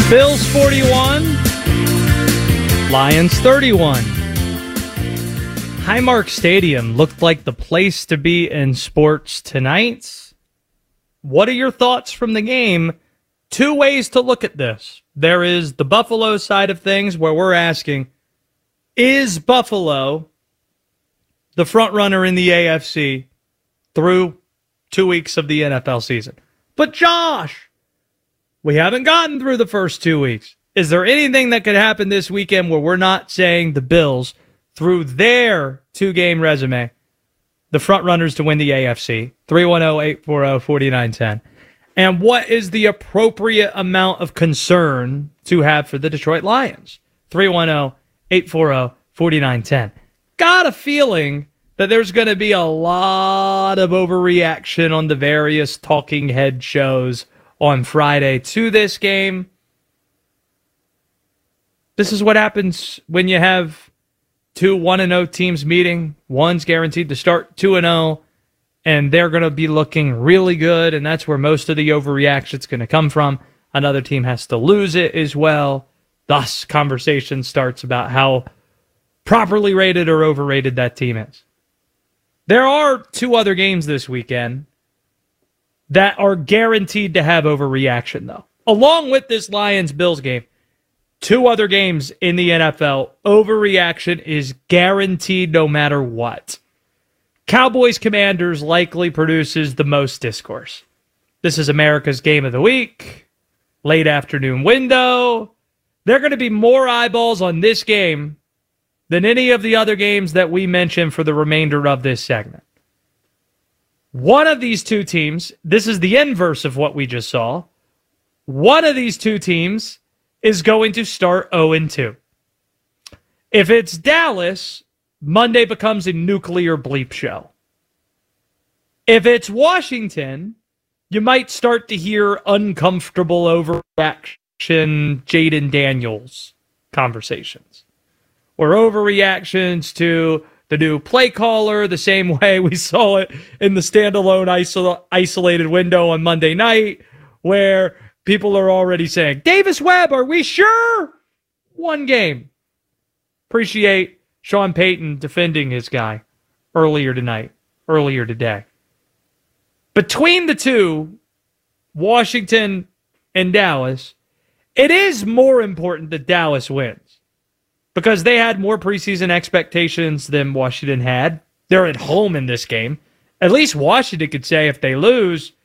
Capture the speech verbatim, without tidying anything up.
Bills forty-one, Lions thirty-one. Highmark Stadium looked like the place to be in sports tonight. What are your thoughts from the game? Two ways to look at this. There is the Buffalo side of things where we're asking, is Buffalo the front runner in the A F C through two weeks of the N F L season? But Josh, we haven't gotten through the first two weeks. Is there anything that could happen this weekend where we're not saying the Bills, through their two-game resume, the front runners to win the A F C? three one zero, eight four zero, four nine one zero. And what is the appropriate amount of concern to have for the Detroit Lions? three one zero, eight four zero, four nine one zero. Got a feeling that there's going to be a lot of overreaction on the various talking head shows on Friday to this game. This is what happens when you have two one and oh teams meeting. One's guaranteed to start two and oh, and they're going to be looking really good, and that's where most of the overreaction is going to come from. Another team has to lose it as well. Thus, conversation starts about how properly rated or overrated that team is. There are two other games this weekend that are guaranteed to have overreaction, though. Along with this Lions-Bills game, two other games in the N F L, overreaction is guaranteed no matter what. Cowboys-Commanders likely produces the most discourse. This is America's game of the week, late afternoon window. There are going to be more eyeballs on this game than any of the other games that we mentioned for the remainder of this segment. One of these two teams, this is the inverse of what we just saw. One of these two teams is going to start oh and two. If it's Dallas, Monday becomes a nuclear bleep show. If it's Washington, you might start to hear uncomfortable overreaction Jaden Daniels conversations. Or overreactions to the new play caller, the same way we saw it in the standalone isol- isolated window on Monday night, where people are already saying, Davis Webb, are we sure? One game. Appreciate Sean Payton defending his guy earlier tonight, earlier today. Between the two, Washington and Dallas, it is more important that Dallas wins, because they had more preseason expectations than Washington had. They're at home in this game. At least Washington could say if they lose,